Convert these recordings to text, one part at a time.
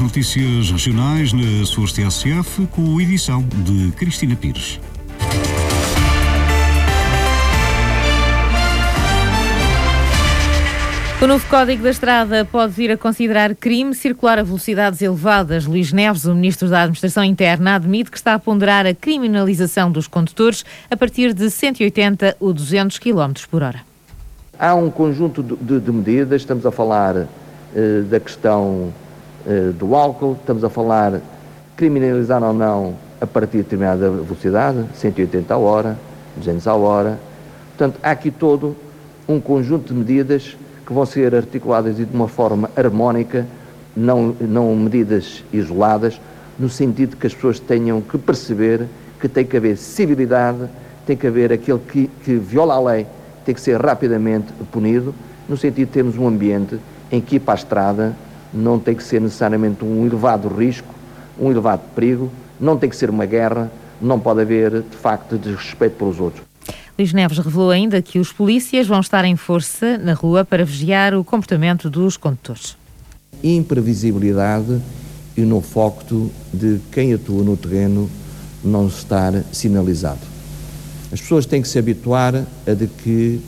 notícias regionais na sua TSF, com edição de Cristina Pires. O novo Código da Estrada pode vir a considerar crime circular a velocidades elevadas. Luís Neves, o Ministro da Administração Interna, admite que está a ponderar a criminalização dos condutores a partir de 180 ou 200 km por hora. Há um conjunto de medidas, estamos a falar da questão do álcool, estamos a falar criminalizar ou não a partir de determinada velocidade, 180 a hora, 200 a hora. Portanto, há aqui todo um conjunto de medidas que vão ser articuladas de uma forma harmónica, não medidas isoladas, no sentido de que as pessoas tenham que perceber que tem que haver civilidade, tem que haver aquele que viola a lei, tem que ser rapidamente punido, no sentido de termos um ambiente em que ir para a estrada não tem que ser necessariamente um elevado risco, um elevado perigo, não tem que ser uma guerra, não pode haver, de facto, desrespeito pelos outros. Luís Neves revelou ainda que os polícias vão estar em força na rua para vigiar o comportamento dos condutores. Imprevisibilidade e no facto de quem atua no terreno não estar sinalizado. As pessoas têm que se habituar a de que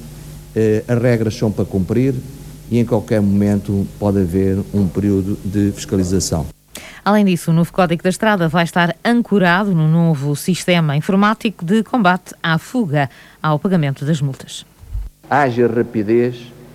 as regras são para cumprir e em qualquer momento pode haver um período de fiscalização. Além disso, o novo Código da Estrada vai estar ancorado no novo sistema informático de combate à fuga ao pagamento das multas. Haja rapidez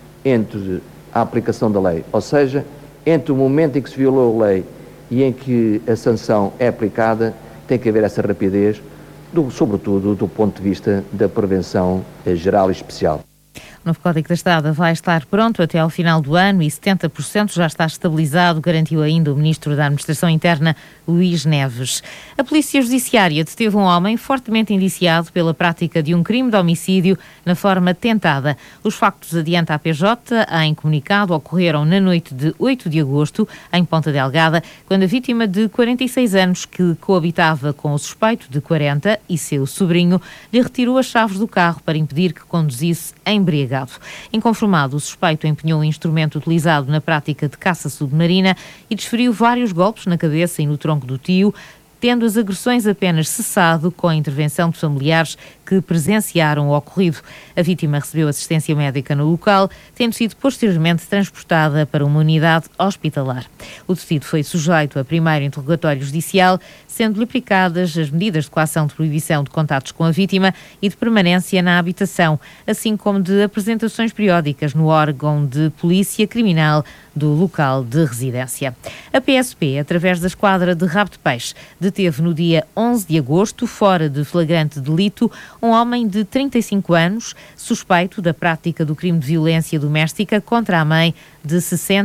entre a aplicação da lei, ou seja, entre o momento em que se violou a lei e em que a sanção é aplicada, tem que haver essa rapidez, sobretudo do ponto de vista da prevenção geral e especial. O novo Código da Estrada vai estar pronto até ao final do ano e 70% já está estabilizado, garantiu ainda o Ministro da Administração Interna, Luís Neves. A Polícia Judiciária deteve um homem fortemente indiciado pela prática de um crime de homicídio na forma tentada. Os factos, adianta a PJ, em comunicado, ocorreram na noite de 8 de agosto, em Ponta Delgada, quando a vítima de 46 anos, que coabitava com o suspeito de 40 e seu sobrinho, lhe retirou as chaves do carro para impedir que conduzisse embriagado. Inconformado, o suspeito empenhou o instrumento utilizado na prática de caça submarina e desferiu vários golpes na cabeça e no tronco do tio, tendo as agressões apenas cessado com a intervenção de familiares que presenciaram o ocorrido. A vítima recebeu assistência médica no local, tendo sido posteriormente transportada para uma unidade hospitalar. O detido foi sujeito a primeiro interrogatório judicial, sendo-lhe aplicadas as medidas de coação de proibição de contatos com a vítima e de permanência na habitação, assim como de apresentações periódicas no órgão de polícia criminal do local de residência. A PSP, através da esquadra de rabo de peixe, deteve no dia 11 de agosto, fora de flagrante delito, um homem de 35 anos, suspeito da prática do crime de violência doméstica contra a mãe de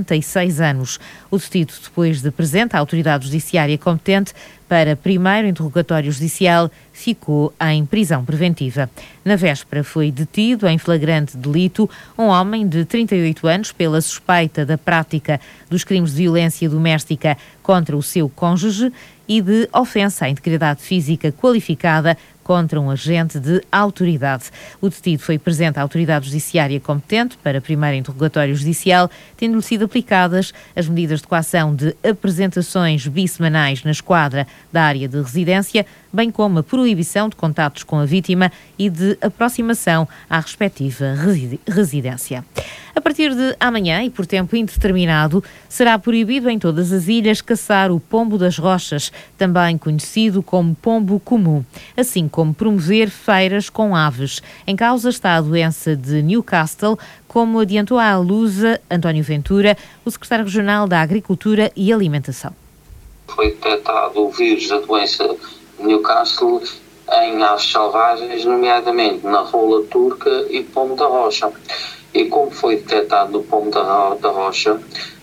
66 anos. O detido, depois de presente à autoridade judiciária competente para primeiro interrogatório judicial, ficou em prisão preventiva. Na véspera foi detido em flagrante delito um homem de 38 anos pela suspeita da prática dos crimes de violência doméstica contra o seu cônjuge e de ofensa à integridade física qualificada contra um agente de autoridade. O detido foi presente à autoridade judiciária competente para primeiro interrogatório judicial, tendo-lhe sido aplicadas as medidas de coação de apresentações bissemanais na esquadra da área de residência, bem como a proibição de contatos com a vítima e de aproximação à respectiva residência. A partir de amanhã e por tempo indeterminado, será proibido em todas as ilhas caçar o pombo das rochas, também conhecido como pombo comum, assim como promover feiras com aves. Em causa está a doença de Newcastle, como adiantou à Lusa António Ventura, o secretário regional da Agricultura e Alimentação. Foi detectado o vírus da doença de Newcastle em aves selvagens, nomeadamente na rola turca e pombo da rocha. E como foi detectado no pombo da rocha,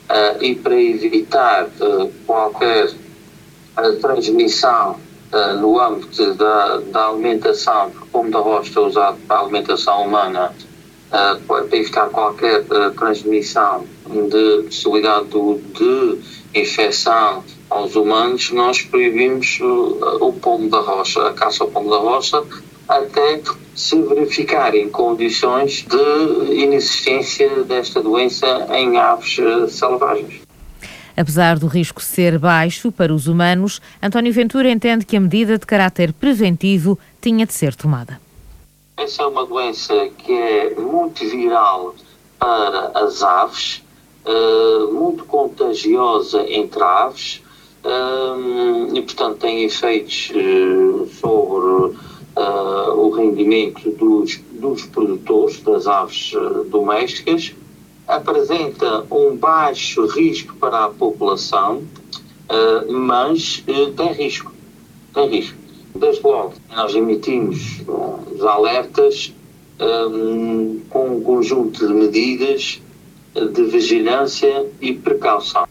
e para evitar qualquer transmissão no âmbito da alimentação, porque o pombo da rocha é usado para a alimentação humana, para evitar qualquer transmissão de possibilidade de infecção aos humanos, nós proibimos o pombo da rocha, a caça ao pombo da rocha, até se verificarem condições de inexistência desta doença em aves selvagens. Apesar do risco ser baixo para os humanos, António Ventura entende que a medida de caráter preventivo tinha de ser tomada. Essa é uma doença que é muito viral para as aves, muito contagiosa entre aves e, portanto, tem efeitos sobre o rendimento dos produtores das aves domésticas, apresenta um baixo risco para a população, mas tem risco. Desde logo, nós emitimos os alertas com um conjunto de medidas de vigilância e precaução.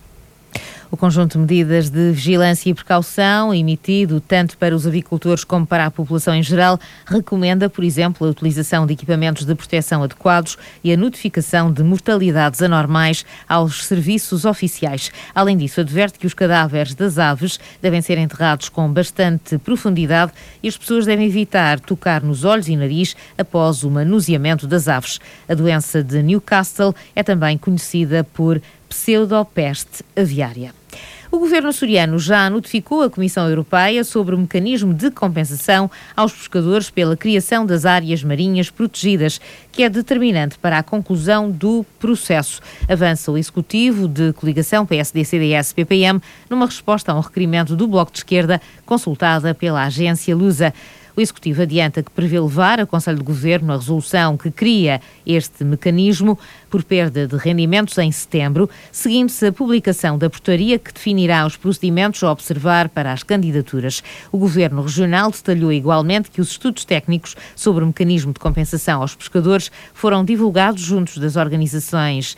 O conjunto de medidas de vigilância e precaução, emitido tanto para os avicultores como para a população em geral, recomenda, por exemplo, a utilização de equipamentos de proteção adequados e a notificação de mortalidades anormais aos serviços oficiais. Além disso, adverte que os cadáveres das aves devem ser enterrados com bastante profundidade e as pessoas devem evitar tocar nos olhos e nariz após o manuseamento das aves. A doença de Newcastle é também conhecida por pseudopeste aviária. O governo açoriano já notificou a Comissão Europeia sobre o mecanismo de compensação aos pescadores pela criação das áreas marinhas protegidas, que é determinante para a conclusão do processo. Avança o Executivo de Coligação PSD-CDS-PPM numa resposta a um requerimento do Bloco de Esquerda consultada pela agência Lusa. O Executivo adianta que prevê levar a Conselho de Governo a resolução que cria este mecanismo por perda de rendimentos em setembro, seguindo-se a publicação da portaria que definirá os procedimentos a observar para as candidaturas. O Governo Regional detalhou igualmente que os estudos técnicos sobre o mecanismo de compensação aos pescadores foram divulgados junto das organizações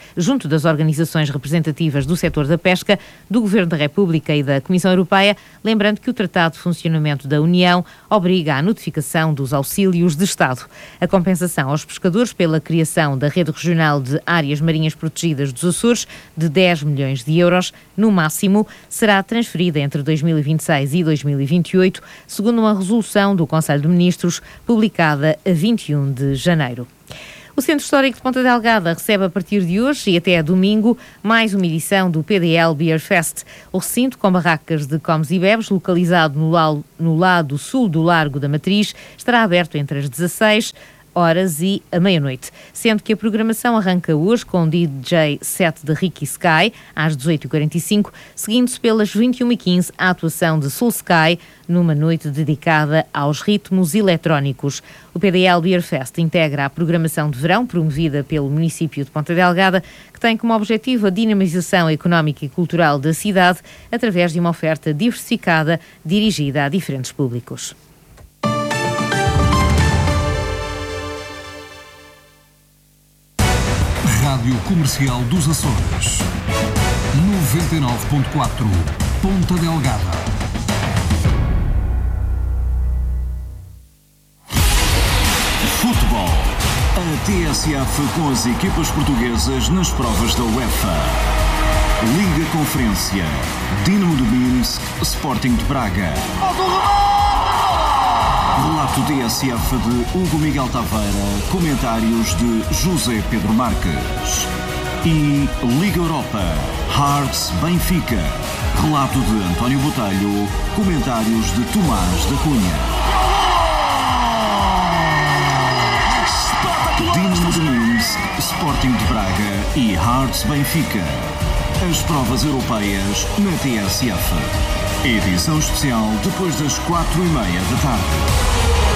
representativas do setor da pesca, do Governo da República e da Comissão Europeia, lembrando que o Tratado de Funcionamento da União obriga a notificação dos auxílios de Estado. A compensação aos pescadores pela criação da Rede Regional de Áreas Marinhas Protegidas dos Açores, de 10 milhões de euros, no máximo, será transferida entre 2026 e 2028, segundo uma resolução do Conselho de Ministros, publicada a 21 de janeiro. O Centro Histórico de Ponta Delgada recebe a partir de hoje e até domingo mais uma edição do PDL Beer Fest. O recinto, com barracas de comes e bebes, localizado no lado sul do Largo da Matriz, estará aberto entre as 16 horas e a meia-noite, sendo que a programação arranca hoje com o DJ set de Ricky Sky, às 18h45, seguindo-se pelas 21h15 a atuação de Soul Sky, numa noite dedicada aos ritmos eletrónicos. O PDL Beer Fest integra a programação de verão promovida pelo município de Ponta Delgada, que tem como objetivo a dinamização económica e cultural da cidade através de uma oferta diversificada dirigida a diferentes públicos. Rádio Comercial dos Açores, 99.4, Ponta Delgada. Futebol. A TSF com as equipas portuguesas nas provas da UEFA. Liga Conferência. Dinamo de Minsk, Sporting de Braga. Relato TSF de Hugo Miguel Taveira, comentários de José Pedro Marques. E Liga Europa, Hearts Benfica, relato de António Botelho, comentários de Tomás da Cunha. Dinamo de Minsk, Sporting de Braga e Hearts Benfica. As provas europeias na TSF. Edição especial depois das 4h30 da tarde.